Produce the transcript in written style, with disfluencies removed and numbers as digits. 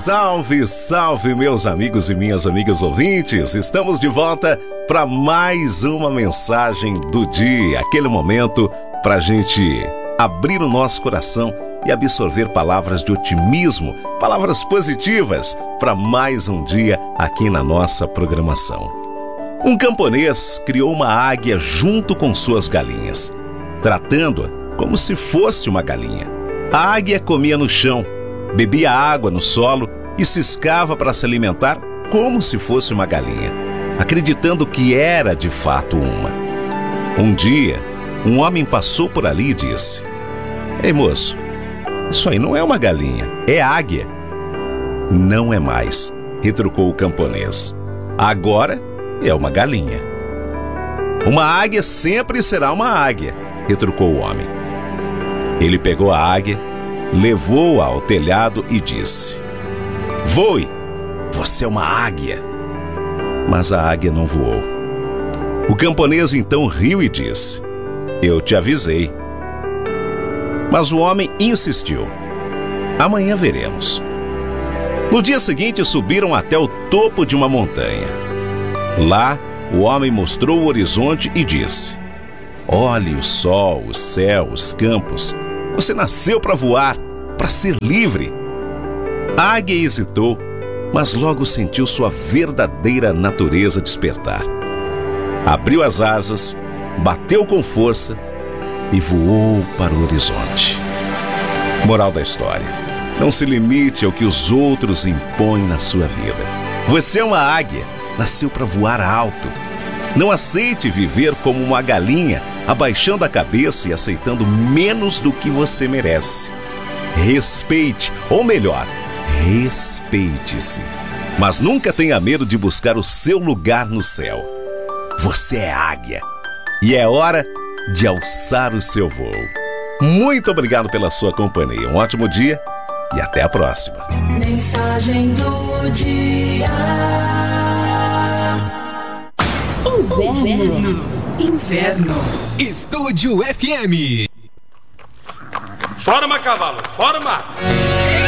Salve, salve, meus amigos e minhas amigas ouvintes! Estamos de volta para mais uma mensagem do dia, aquele momento para a gente abrir o nosso coração e absorver palavras de otimismo, palavras positivas para mais um dia aqui na nossa programação. Um camponês criou uma águia junto com suas galinhas, tratando-a como se fosse uma galinha. A águia comia no chão, bebia água no solo e ciscava para se alimentar como se fosse uma galinha, acreditando que era de fato uma. Um dia, um homem passou por ali e disse: "Ei, moço, isso aí não é uma galinha, é águia." "Não é mais", retrucou o camponês. "Agora é uma galinha." "Uma águia sempre será uma águia", retrucou o homem. Ele pegou a águia, levou-a ao telhado e disse: "Voe, você é uma águia." Mas a águia não voou. O camponês então riu e disse: "Eu te avisei." Mas o homem insistiu: "Amanhã veremos." No dia seguinte subiram até o topo de uma montanha. Lá, o homem mostrou o horizonte e disse: "Olhe o sol, o céu, os campos. Você nasceu para voar, para ser livre." A águia hesitou, mas logo sentiu sua verdadeira natureza despertar. Abriu as asas, bateu com força e voou para o horizonte. Moral da história: não se limite ao que os outros impõem na sua vida. Você é uma águia, nasceu para voar alto. Não aceite viver como uma galinha, abaixando a cabeça e aceitando menos do que você merece. Respeite, ou melhor, respeite-se. Mas nunca tenha medo de buscar o seu lugar no céu. Você é águia e é hora de alçar o seu voo. Muito obrigado pela sua companhia. Um ótimo dia e até a próxima. Mensagem do dia. Inverno. Estúdio FM. Forma, cavalo, forma!